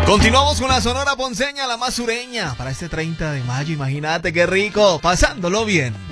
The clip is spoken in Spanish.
Continuamos con la Sonora Ponceña, la más sureña, para este 30 de mayo. Imagínate qué rico, pasándolo bien.